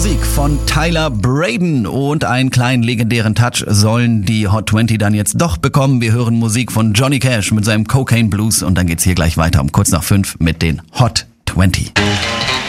Musik von Tyler Braden und einen kleinen legendären Touch sollen die Hot 20 dann jetzt doch bekommen. Wir hören Musik von Johnny Cash mit seinem Cocaine Blues und dann geht's hier gleich weiter um kurz nach 5 mit den Hot 20.